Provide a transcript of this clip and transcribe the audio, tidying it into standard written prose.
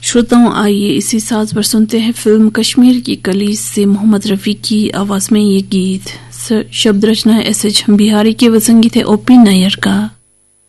श्रोताओं, आइए इसी साज पर सुनते हैं फिल्म कश्मीर की कली से मोहम्मद रफी की आवाज में ये गीत। शब्द रचना है एस एच बिहारी के, व संगीत है ओपी नायर का।